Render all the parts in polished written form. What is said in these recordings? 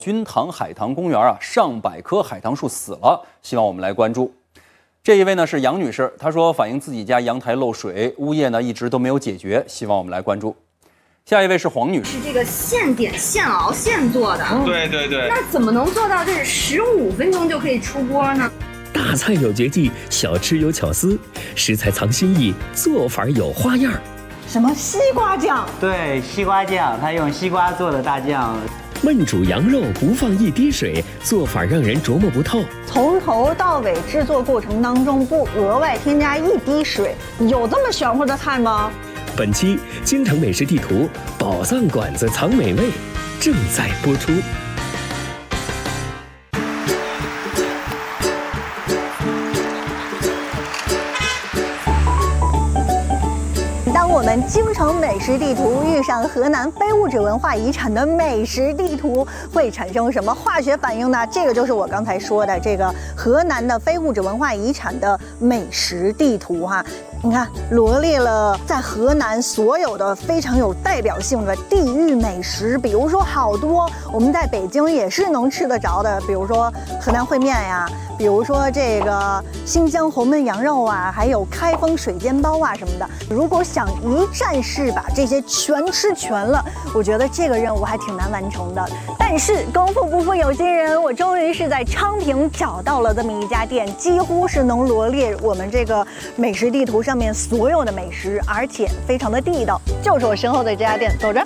君塘海棠公园啊，上百棵海棠树死了，希望我们来关注。这一位呢是杨女士，她说反映自己家阳台漏水，物业呢一直都没有解决，希望我们来关注。下一位是黄女士， 是这个现点现熬现做的。 对对对。 那怎么能做到这15分钟就可以出锅呢？ 大菜有绝技，小吃有巧思，食材藏心意，做法有花样。 什么西瓜酱？ 对，西瓜酱，他用西瓜做的大酱。 焖煮羊肉不放一滴水，做法让人琢磨不透。 从头到尾制作过程当中不额外添加一滴水，有这么玄乎的菜吗？ 本期京城美食地图宝藏馆子藏美味正在播出。 当我们京城美食地图遇上河南非物质文化遗产的美食地图，会产生什么化学反应呢？这个就是我刚才说的这个河南的非物质文化遗产的美食地图哈。你看，罗列了在河南所有的非常有代表性的地域美食，比如说好多我们在北京也是能吃得着的，比如说河南烩面呀，比如说这个新疆红焖羊肉啊，还有开封水煎包啊什么的。如果想一站式把这些全吃全了，我觉得这个任务还挺难完成的。但是功夫不负有心人，我终于是在昌平找到了这么一家店，几乎是能罗列我们这个美食地图上面所有的美食，而且非常的地道，就是我身后的这家店，走着。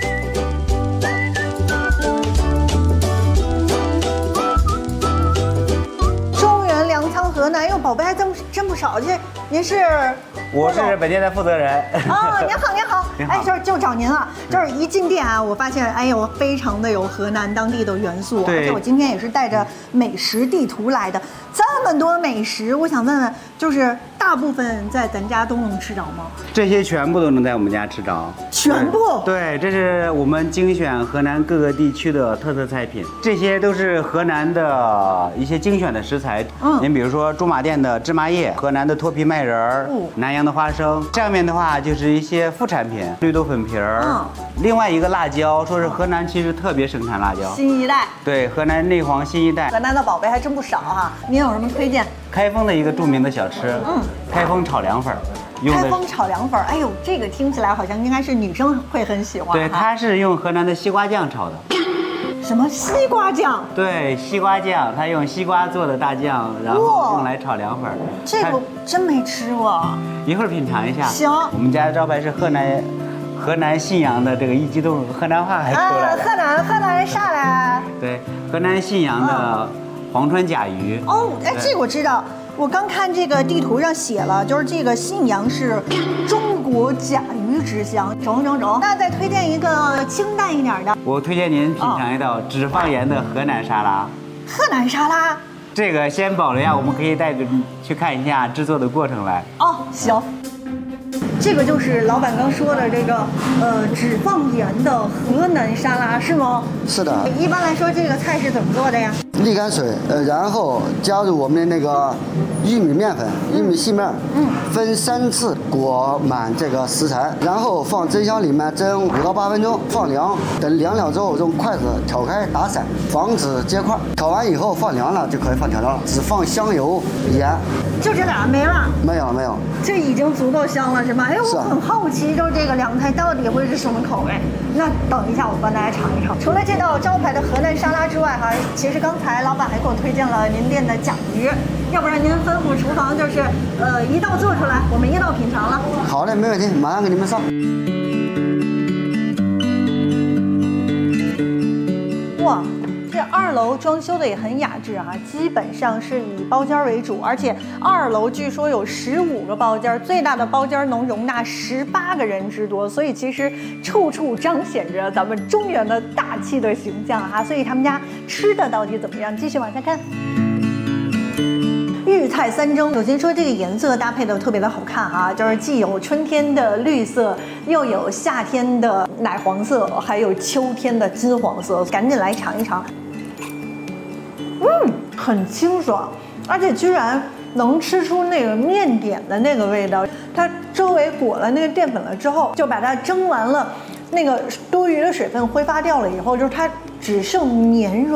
中原粮仓河南，哟，宝贝还真不少。这您是？ 我是本店的负责人。 哦，您好，您好。 您好。 哎，就找您了。就是一进店啊，我发现，哎呦，非常的有河南当地的元素。 对。 而且我今天也是带着美食地图来的，这么多美食，我想问问，就是大部分在咱家都能吃着吗？ 这些全部都能在我们家吃着。 全部？ 对，这是我们精选河南各个地区的特色菜品，这些都是河南的一些精选的食材。您比如说驻马店的芝麻叶，河南的脱皮麦仁儿，南阳的花生。上面的话就是一些副产品，绿豆粉皮儿。另外一个辣椒，说是河南其实特别生产辣椒， 新一代。对， 河南内黄新一代。 河南的宝贝还真不少哈，您有什么推荐？ 开封的一个著名的小吃，开封炒凉粉。 开封炒凉粉，哎呦，这个听起来好像应该是女生会很喜欢。 对，它是用河南的西瓜酱炒的。 什么西瓜酱？ 对，西瓜酱，它用西瓜做的大酱，然后用来炒凉粉。 这个真没吃过， 一会儿品尝一下。 行。 我们家的招牌是河南信阳的这个一激动，河南话还出来了。 河南啥嘞？ 对，河南信阳的黄川甲鱼。 哦，哎，这个我知道。我刚看这个地图上写了，就是这个信阳是中国甲鱼之乡。中。那再推荐一个清淡一点的。 我推荐您品尝一道只放盐的河南沙拉。 河南沙拉？ 这个先保留下，我们可以带着去看一下制作的过程来。 哦，行。这个就是老板刚说的这个只放盐的河南沙拉是吗？ 是的。 一般来说这个菜是怎么做的呀？ 沥干水，然后加入我们的那个玉米面粉、玉米细面，分3次裹满这个食材，然后放蒸箱里面蒸5到8分钟，放凉，等凉了之后用筷子挑开打散，防止结块。烤完以后放凉了就可以放调料了，只放香油、盐， 就这俩没了？ 没有。 这已经足够香了是吗？哎，我很好奇，就是这个凉菜到底会是什么口味？那等一下我帮大家尝一尝。除了这道招牌的河南沙拉之外，哈，其实刚才老板还给我推荐了您店的甲鱼，要不然您吩咐厨房就是一道做出来，我们一道品尝了。 好嘞，没问题，马上给你们上。 哇，这2楼装修的也很雅致啊，基本上是以包间为主，而且2楼据说有15个包间，最大的包间能容纳18个人之多，所以其实处处彰显着咱们中原的大气的形象啊。所以他们家吃的到底怎么样？继续往下看。豫菜3蒸，首先说这个颜色搭配的特别的好看哈，就是既有春天的绿色，又有夏天的奶黄色，还有秋天的金黄色，赶紧来尝一尝。很清爽，而且居然能吃出那个面点的那个味道。它周围裹了那个淀粉了之后，就把它蒸完了，那个多余的水分挥发掉了以后，就是它只剩绵软。